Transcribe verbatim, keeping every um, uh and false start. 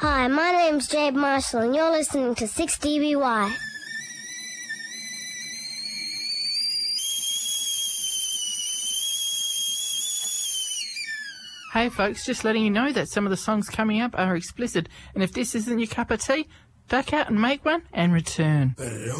Hi, my name's Jade Marshall, and you're listening to six D B Y. Hey folks, just letting you know that some of the songs coming up are explicit, and if this isn't your cup of tea, duck out and make one and return.